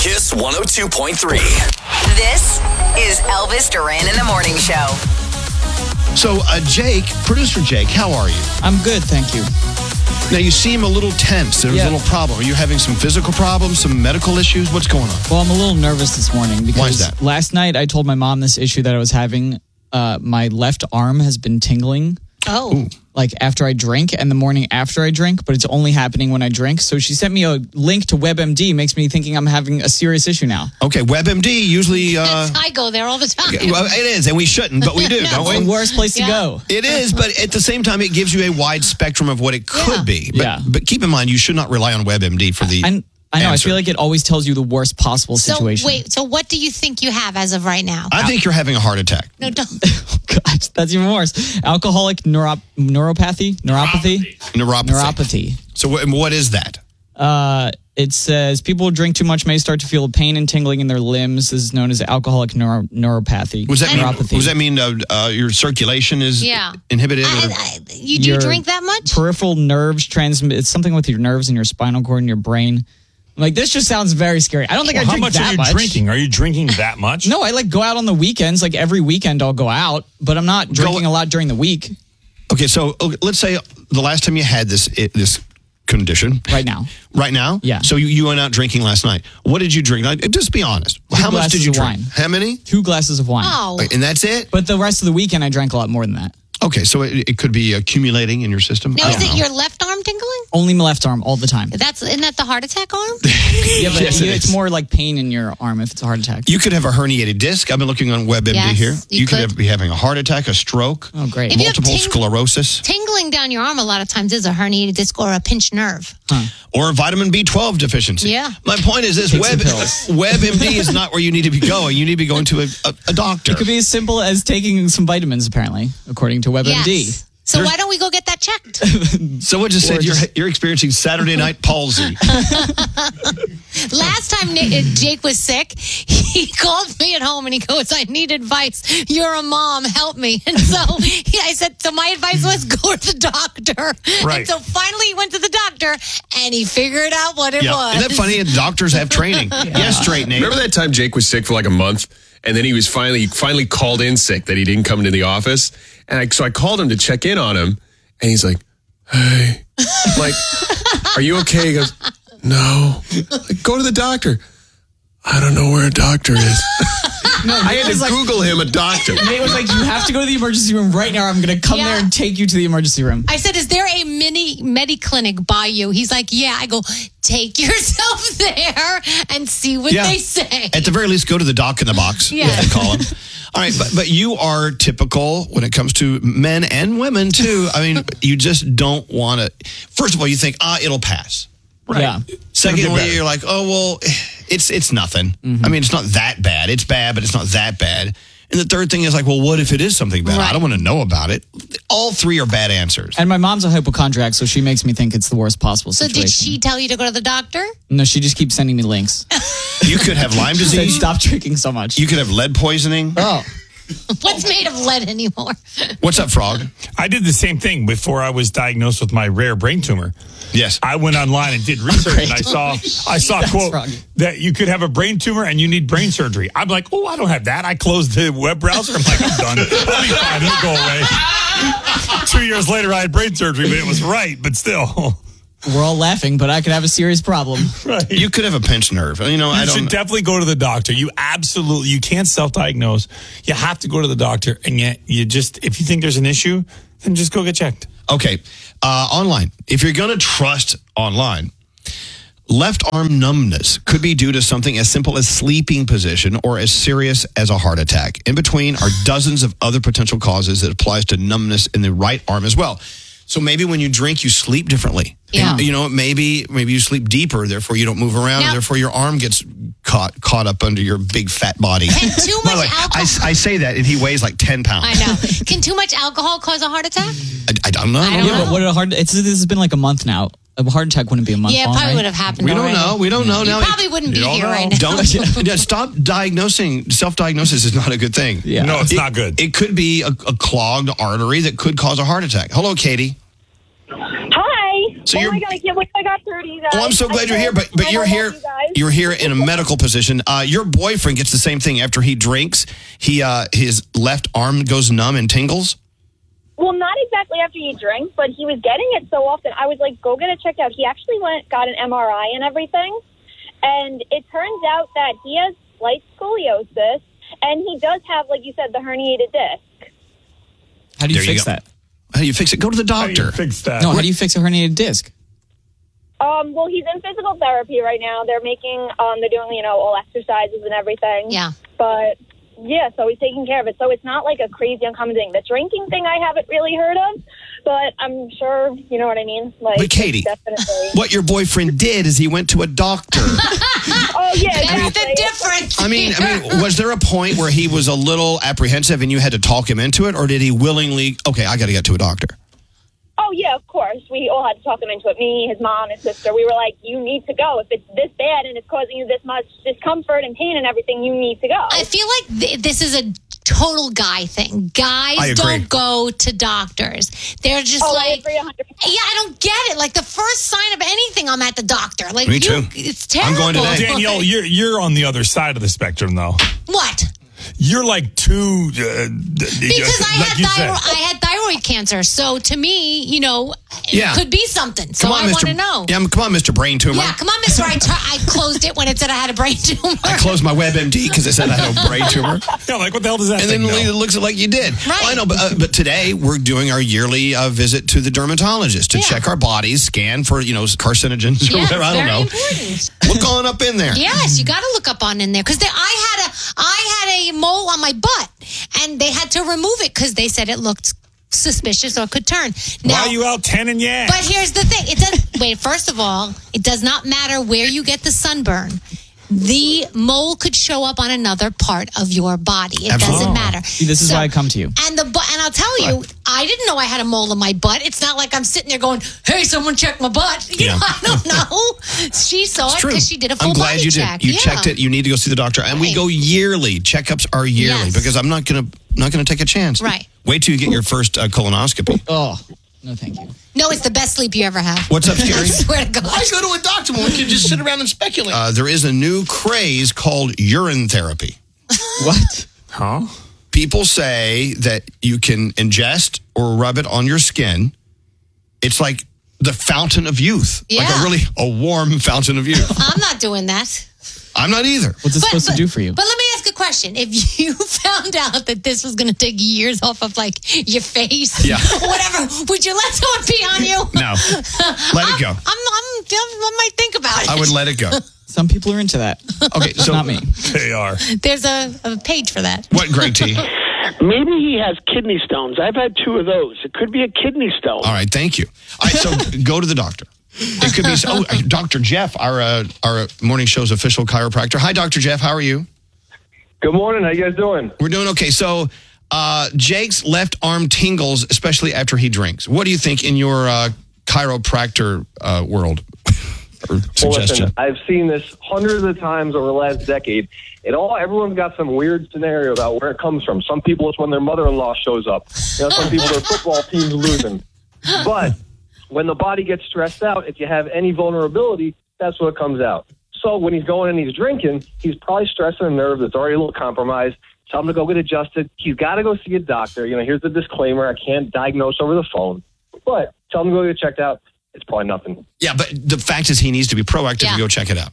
Kiss 102.3. This is Elvis Duran in the Morning Show. So, Jake, producer Jake, how are you? I'm good, thank you. Now, you seem a little tense. There's a little problem. Are you having some physical problems, some medical issues? What's going on? Well, I'm a little nervous this morning because Why is that? last night I told my mom this issue that I was having. My left arm has been tingling. Oh. Like after I drink and the morning after I drink, but it's only happening when I drink. So she sent me a link to WebMD, makes me thinking I'm having a serious issue now. Okay, WebMD usually... I go there all the time. well, it is, and we shouldn't, but we do, don't It's we? the worst place to go. It is, but at the same time, it gives you a wide spectrum of what it could be. But keep in mind, you should not rely on WebMD for the I know, answer. I feel like it always tells you the worst possible situation. So what do you think you have as of right now? I think you're having a heart attack. No, don't. Gosh, that's even worse. Alcoholic neuropathy? Neuropathy. So what is that? It says people who drink too much may start to feel pain and tingling in their limbs. This is known as alcoholic neuropathy. Does that neuropathy. mean your circulation is inhibited? You do drink that much? Peripheral nerves transmit. It's something with your nerves and your spinal cord and your brain. Like, this just sounds very scary. I don't think I drink that much. How much are you drinking? Are you drinking that much? No, I go out on the weekends. Like every weekend I'll go out, but I'm not drinking a lot during the week. Okay, so let's say the last time you had this condition. Right now. Right now? Yeah. So you went out drinking last night. What did you drink? Just be honest. How much did you drink? Wine. How many? 2 glasses of wine. Oh. And that's it? But the rest of the weekend I drank a lot more than that. Okay, so it could be accumulating in your system. Now, is it your left arm tingling? Only my left arm all the time. Isn't that the heart attack arm? Yeah, but Yes, it it's is. more like pain in your arm if it's a heart attack. You could have a herniated disc. I've been looking on WebMD Yes, here. you could. Be having a heart attack, a stroke, Oh, great. If you have multiple sclerosis, Tingling down your arm a lot of times is a herniated disc or a pinched nerve. or vitamin B12 deficiency. Yeah. My point is this: Take some pills. WebMD is not where you need to be going. You need to be going to a doctor. It could be as simple as taking some vitamins, apparently, according to WebMD. Yes. So why don't we go get that checked? Someone just said you're experiencing Saturday night palsy. Last time Jake was sick, he called me at home and he goes, I need advice. You're a mom. Help me. And so I said, so my advice was go to the doctor. Right. And so finally he went to the doctor and he figured out what it was. Isn't that funny? Doctors have training. Yes, straight, Nate. Remember that time Jake was sick for like a month, and then he was finally called in sick that he didn't come into the office, and so I called him to check in on him, and he's like, "Hey, I'm like, are you okay?" He goes, "No." Like, go to the doctor. I don't know where a doctor is. I had to Google him a doctor. Nate was like, you have to go to the emergency room right now. I'm going to come there and take you to the emergency room. I said, is there a mini Mediclinic by you? He's like, yeah. I go, take yourself there and see what they say. At the very least, go to the doc in the box. Yeah. They call him. All right, but you are typical when it comes to men and women, too. I mean, you just don't want to... First of all, you think, it'll pass. Right. Yeah. Secondly, you're like, oh, well, it's nothing. Mm-hmm. I mean, it's not that bad. It's bad, but it's not that bad. And the third thing is like, well, what if it is something bad? Right. I don't want to know about it. All three are bad answers. And my mom's a hypochondriac, so she makes me think it's the worst possible So situation. did she tell you to go to the doctor? No, she just keeps sending me links. You could have Lyme She said, disease. stop drinking so much. You could have lead poisoning. Oh. What's made of lead anymore? What's up, Frog? I did the same thing before I was diagnosed with my rare brain tumor. Yes. I went online and did research, and I saw a quote wrong. that you could have a brain tumor and you need brain surgery. I'm like, oh, I don't have that. I closed the web browser. I'm like, I'm done. I'll be fine. It'll go away. 2 years later, I had brain surgery, but it was right. But still, We're all laughing, but I could have a serious problem. right. You could have a pinched nerve. You know, You should definitely go to the doctor. You can't self-diagnose. You have to go to the doctor, and yet if you think there's an issue, then just go get checked. Okay. Online. If you're going to trust online, left arm numbness could be due to something as simple as sleeping position or as serious as a heart attack. In between are dozens of other potential causes that applies to numbness in the right arm as well. So maybe when you drink, you sleep differently. Yeah. And, you know, maybe you sleep deeper, therefore you don't move around, Now- and therefore your arm gets caught up under your big fat body. Can too By the much way, alcohol... I say that, and he weighs like 10 pounds. I know. Can too much alcohol cause a heart attack? I don't know. I don't Yeah, but this has been like a month now. A heart attack wouldn't be a month Yeah, long, probably right? would have happened We don't already. know. We don't know. You Now, probably wouldn't be don't here know. right now. don't stop diagnosing. Self-diagnosis is not a good thing. Yeah. No, it's not good. It could be a clogged artery that could cause a heart attack. Hello, Katie. Hi. So Oh my God, I can't wait till I got 30. Oh, I'm so glad you're here, but you're here. You're here in a medical position. Your boyfriend gets the same thing after he drinks. His left arm goes numb and tingles. Well, not exactly after he drinks, but he was getting it so often. I was like, go get it checked out. He actually got an MRI and everything. And it turns out that he has slight scoliosis, and he does have, like you said, the herniated disc. How do you fix that? How do you fix it? Go to the doctor. How do you fix that? No, how do you fix a herniated disc? Well, he's in physical therapy right now. They're doing, all exercises and everything. Yeah. But, yeah, so he's taking care of it. So it's not like a crazy uncommon thing. The drinking thing I haven't really heard of, but I'm sure, you know what I mean? Like, But Katie, definitely. what your boyfriend did is he went to a doctor. Oh, yeah, That's exactly. the difference. I mean, was there a point where he was a little apprehensive and you had to talk him into it, or did he willingly? Okay, I got to get to a doctor. Oh, yeah, of course. We all had to talk him into it. Me, his mom, his sister. We were like, you need to go. If it's this bad and it's causing you this much discomfort and pain and everything, you need to go. I feel like this is a total guy thing. I Guys agree. don't go to doctors. They're just I like, agree 100%. yeah, I don't get it. Like the first sign of anything, I'm at the doctor. Like Me too. It's terrible. I'm going today. Danielle, you're on the other side of the spectrum, though. What? You're like too. Because like I had thyroid cancer. So to me, Yeah. it could be something. So I want to know. Yeah, come on, Mr. Brain Tumor. Yeah, come on, Mister. I closed it when it said I had a brain tumor. I closed my WebMD because it said I had a brain tumor. Yeah, like what the hell does that And thing then know? it looks like you did. Right. Well, I know, but today we're doing our yearly visit to the dermatologist to Yeah. check our bodies, scan for carcinogens or Yeah, whatever. it's I don't very know. important. Look on up in there. Yes, you got to look up on in there because I had a mole on my butt and they had to remove it because they said it looked suspicious or could turn. Why Now, are you out tanning yet? but here's the thing: first of all, it does not matter where you get the sunburn. The mole could show up on another part of your body. It Absolutely. doesn't matter. See, this is why I come to you. And I'll tell you, I didn't know I had a mole in my butt. It's not like I'm sitting there going, "Hey, someone check my butt." I don't know. She saw It's it true. because she did a full I'm glad body you check. did. You Yeah. checked it. You need to go see the doctor, and we Right. go yearly. Checkups are yearly Yes. because I'm not gonna take a chance. Right. Wait till you get your first colonoscopy. Oh, no, thank you. No, it's the best sleep you ever have. What's up, I Scary? swear to God. I go to a doctor when we can just sit around and speculate. There is a new craze called urine therapy. What? huh? People say that you can ingest or rub it on your skin. It's like the fountain of youth, like Yeah. a warm fountain of youth. I'm not doing that. I'm not either. What's it supposed to do for you? But let me ask a question. If you found out that this was going to take years off of like your face, Yeah. or whatever, would you let someone pee on you? No, let it go. I might think about it. I would let it go. Some people are into that. Okay, so Not me. They are. There's a page for that. What, Greg T? Maybe he has kidney stones. I've had 2 of those. It could be a kidney stone. All right, thank you. All right, so go to the doctor. It could be Dr. Jeff, our morning show's official chiropractor. Hi, Dr. Jeff. How are you? Good morning. How you guys doing? We're doing okay. So Jake's left arm tingles, especially after he drinks. What do you think in your chiropractor world or Well, suggestion? listen, I've seen this hundreds of times over the last decade. Everyone's got some weird scenario about where it comes from. Some people, it's when their mother-in-law shows up. Some people, their football team's losing. But when the body gets stressed out, if you have any vulnerability, that's what comes out. So when he's going and he's drinking, he's probably stressing a nerve that's already a little compromised. Tell him to go get adjusted. He's got to go see a doctor. Here's the disclaimer. I can't diagnose over the phone. But tell him to go get checked out. It's probably nothing. Yeah, but the fact is he needs to be proactive and go check it out.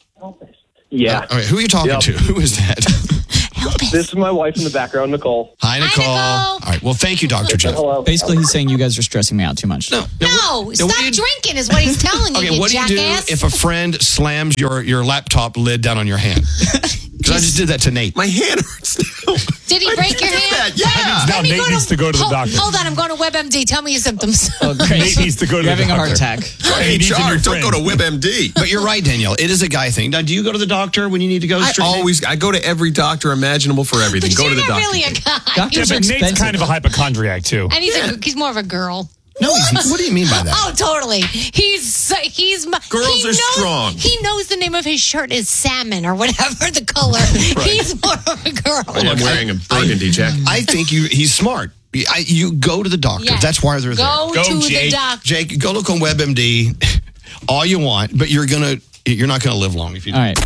Yeah. All right, who are you talking to? Who is that? This is my wife in the background, Nicole. Hi, Nicole. All right, well, thank you, Dr. Jeff. Hello. Basically, he's saying you guys are stressing me out too much. No, stop drinking is what he's telling you, Okay, you what do you jackass. do if a friend slams your laptop lid down on your hand? Because I just did that to Nate. My hand hurts now. Did he break your hand? Yeah. Now Nate needs to go to the doctor. Hold on, I'm going to WebMD. Tell me your symptoms. Oh, great. Nate needs to go to You're the having a doctor. heart attack. He needs a new Don't go to friend. WebMD. But you're right, Danielle. It is a guy thing. Now, do you go to the doctor when you need to go? I go to every doctor imaginable for everything. But go to you're the not doctor. really a guy. Yeah, but Nate's kind of a hypochondriac, too. And he's more of a girl. No, what do you mean by that? Oh, totally. He's Girls are strong. He knows the name of his shirt is salmon or whatever the color. He's more of a girl. I'm wearing a burgundy jacket. I think he's smart. You go to the doctor. Yes. That's why they're there. Go to Jake. the doctor. Jake, go look on WebMD all you want, but you're not gonna live long if you do. All right.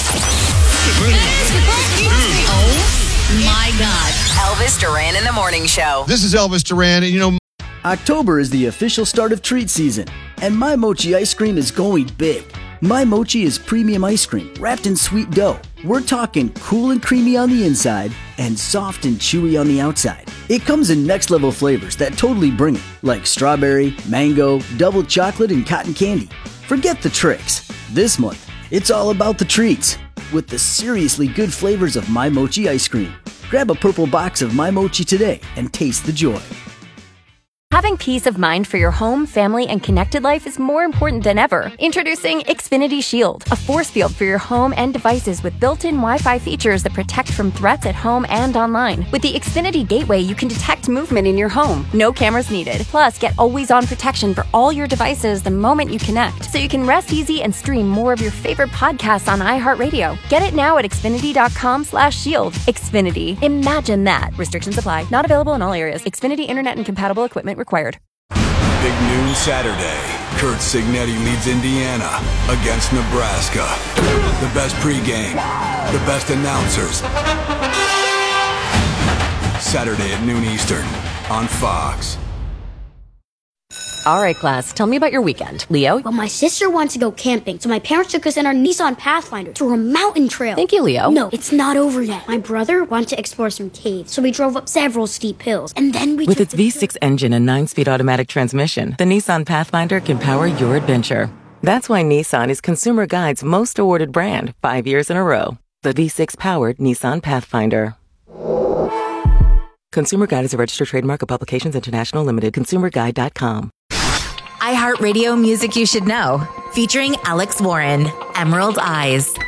Oh my God. Elvis Duran in the Morning Show. This is Elvis Duran, and October is the official start of treat season, and My Mochi ice cream is going big. My Mochi is premium ice cream wrapped in sweet dough. We're talking cool and creamy on the inside and soft and chewy on the outside. It comes in next level flavors that totally bring it, like strawberry, mango, double chocolate, and cotton candy. Forget the tricks. This month, it's all about the treats with the seriously good flavors of My Mochi ice cream. Grab a purple box of My Mochi today and taste the joy. Having peace of mind for your home, family, and connected life is more important than ever. Introducing Xfinity Shield, a force field for your home and devices with built-in Wi-Fi features that protect from threats at home and online. With the Xfinity Gateway, you can detect movement in your home. No cameras needed. Plus, get always-on protection for all your devices the moment you connect, so you can rest easy and stream more of your favorite podcasts on iHeartRadio. Get it now at Xfinity.com/shield. Xfinity. Imagine that. Restrictions apply. Not available in all areas. Xfinity Internet and compatible equipment required. Big noon Saturday. Kurt Signetti leads Indiana against Nebraska. The best pregame, the best announcers. Saturday at noon Eastern on Fox. All right, class, tell me about your weekend. Leo? Well, my sister wants to go camping, so my parents took us in our Nissan Pathfinder through a mountain trail. Thank you, Leo. No, it's not over yet. My brother wanted to explore some caves, so we drove up several steep hills, and then we With its V6 engine and 9-speed automatic transmission, the Nissan Pathfinder can power your adventure. That's why Nissan is Consumer Guide's most awarded brand 5 years in a row. The V6-powered Nissan Pathfinder. Consumer Guide is a registered trademark of Publications International Limited. ConsumerGuide.com. iHeartRadio Music You Should Know, featuring Alex Warren, Emerald Eyes.